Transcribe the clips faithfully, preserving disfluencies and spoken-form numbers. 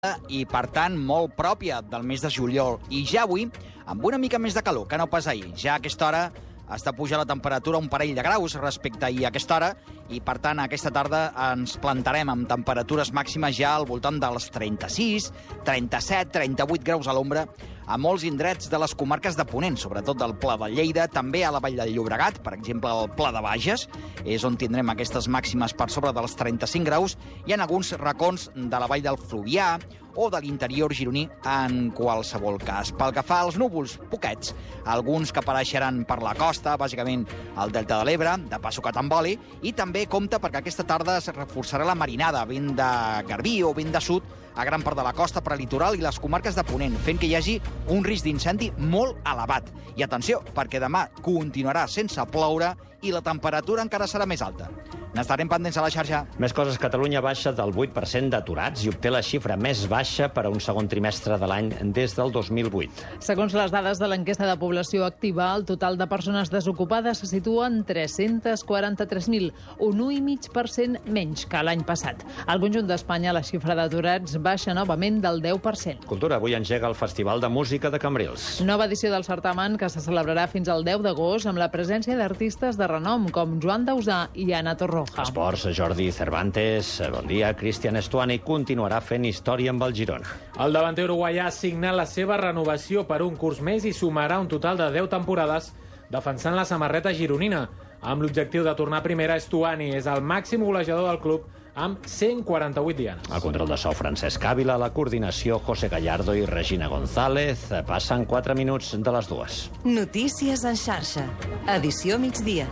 i, per tant, molt pròpia del mes de juliol. I ja avui, amb una mica més de calor que no pas ahir. Ja a aquesta hora està pujant la temperatura un parell de graus respecte a ahir a aquesta hora i, per tant, aquesta tarda ens plantarem amb temperatures màximes ja al voltant dels trenta-sis, trenta-set, trenta-vuit graus a l'ombra a molts indrets de les comarques de Ponent, sobretot del Pla de Lleida, també a la Vall del Llobregat, per exemple, al Pla de Bages, és on tindrem aquestes màximes per sobre dels trenta-cinc graus, i en alguns racons de la Vall del Fluvià o de l'interior gironí en qualsevol cas. Pel que fa als núvols, poquets, alguns que apareixeran per la costa, bàsicament al Delta de l'Ebre, de passo que t'emboli, i també compta perquè aquesta tarda es reforçarà la marinada, vent de Garbí o vent de sud, a gran part de la costa prelitoral i les comarques de Ponent, fent que hi hagi un risc d'incendi molt elevat. I atenció, perquè demà continuarà sense ploure i la temperatura encara serà més alta. N'estarem pendents a la xarxa. Més coses. Catalunya baixa del vuit per cent d'aturats i obté la xifra més baixa per a un segon trimestre de l'any des del dos mil vuit. Segons les dades de l'enquesta de població activa, el total de persones desocupades se situa en tres-cents quaranta-tres mil, un un coma cinc per cent menys que l'any passat. Al conjunt d'Espanya, la xifra d'aturats baixa novament del deu per cent. Cultura. Avui engega el Festival de Música de Cambrils. Nova edició del certamen que se celebrarà fins al deu d'agost amb la presència d'artistes de renom com Joan Dausà i Ana Torroja. Esports. Jordi Cervantes, bon dia. Cristian Estuani continuarà fent història amb el Girona. El davanter uruguaià ha signat la seva renovació per un curs més i sumarà un total de deu temporades defensant la samarreta gironina. Amb l'objectiu de tornar a primera, Estuani és el màxim golejador del club amb cent quaranta-vuit dianes. El control de so, Francesc Ávila, la coordinació, José Gallardo i Regina González. Passen quatre minuts de les dues. Notícies en xarxa. Edició migdia.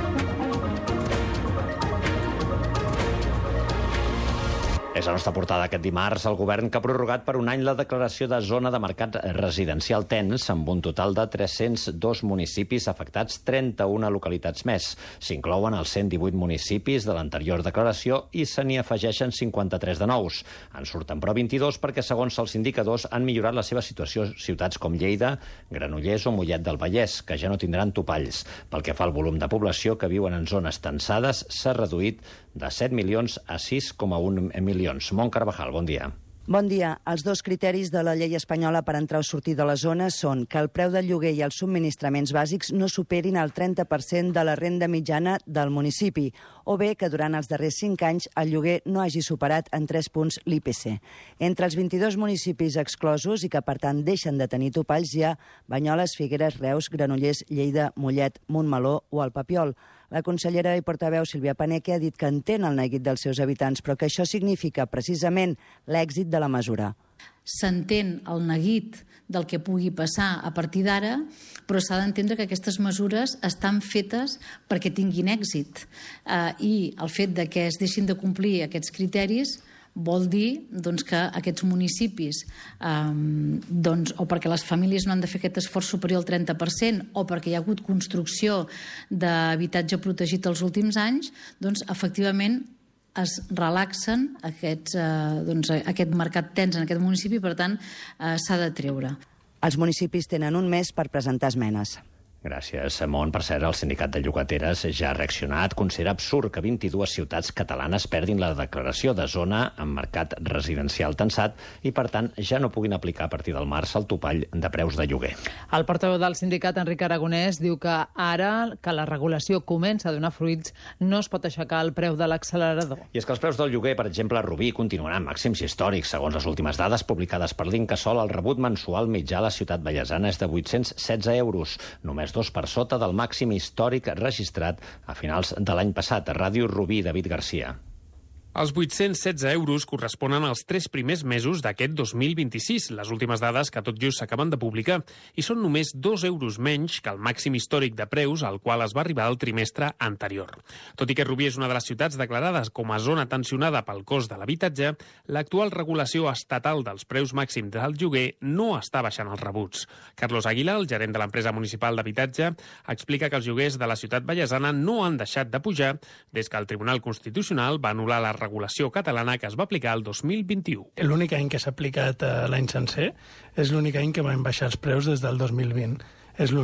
És la nostra portada aquest dimarts. El govern que ha prorrogat per un any la declaració de zona de mercat residencial tens, amb un total de tres-cents dos municipis afectats, trenta-una localitats més. S'inclouen els cent divuit municipis de l'anterior declaració i se n'hi afegeixen cinquanta-tres de nous. En surten però vint-i-dos perquè, segons els indicadors, han millorat la seva situació ciutats com Lleida, Granollers o Mollet del Vallès, que ja no tindran topalls. Pel que fa al volum de població que viuen en zones tensades, s'ha reduït de set milions a sis coma un milions. Mont Carvajal, bon dia. Bon dia. Els dos criteris de la llei espanyola per entrar o sortir de la zona són que el preu del lloguer i els subministraments bàsics no superin el trenta per cent de la renda mitjana del municipi, o bé que durant els darrers cinc anys el lloguer no hagi superat en tres punts l'I P C. Entre els vint-i-dos municipis exclosos i que, per tant, deixen de tenir topalls hi ha Banyoles, Figueres, Reus, Granollers, Lleida, Mollet, Montmeló o el Papiol. La consellera i portaveu Sílvia Paneque ha dit que entén el neguit dels seus habitants, però que això significa precisament l'èxit de la mesura. S'entén el neguit del que pugui passar a partir d'ara, però s'ha d'entendre que aquestes mesures estan fetes perquè tinguin èxit. Eh, I el fet de que es deixin de complir aquests criteris vol dir doncs, que aquests municipis, eh, doncs, o perquè les famílies no han de fer aquest esforç superior al trenta per cent, o perquè hi ha hagut construcció d'habitatge protegit els últims anys, doncs, efectivament, es relaxen aquests, eh, doncs, aquest mercat tens en aquest municipi, per tant, eh, s'ha de treure. Els municipis tenen un mes per presentar esmenes. Gràcies, Mont. Per cert, el sindicat de llogateres ja ha reaccionat. Considera absurd que vint-i-dues ciutats catalanes perdin la declaració de zona amb mercat residencial tensat i, per tant, ja no puguin aplicar a partir del març el topall de preus de lloguer. El portaveu del sindicat, Enric Aragonès, diu que ara que la regulació comença a donar fruits no es pot aixecar el preu de l'accelerador. I és que els preus del lloguer, per exemple, a Rubí, continuaran màxims històrics. Segons les últimes dades publicades per l'Incasòl, el rebut mensual mitjà a la ciutat vallesana és de vuit-cents setze euros, només dos per sota del màxim històric registrat a finals de l'any passat. A Ràdio Rubí, David Garcia. Els vuit-cents setze euros corresponen als tres primers mesos d'aquest dos mil vint-i-sis, les últimes dades que tot just s'acaben de publicar, i són només dos euros menys que el màxim històric de preus al qual es va arribar el trimestre anterior. Tot i que Rubí és una de les ciutats declarades com a zona tensionada pel cost de l'habitatge, l'actual regulació estatal dels preus màxims del lloguer no està baixant els rebuts. Carlos Aguila, el gerent de l'empresa municipal d'habitatge, explica que els lloguers de la ciutat vallesana no han deixat de pujar des que el Tribunal Constitucional va anul·lar la regulació catalana que es va aplicar el dos mil vint-i-u. L'únic any que s'ha aplicat l'any sencer és l'únic any que van baixar els preus des del dos mil vint. És l'únic.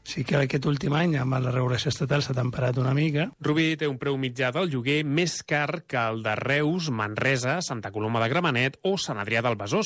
Sí que aquest últim any, amb la regulació estatal, s'ha temperat una mica. Rubí té un preu mitjà del lloguer més car que el de Reus, Manresa, Santa Coloma de Gramenet o Sant Adrià del Besòs.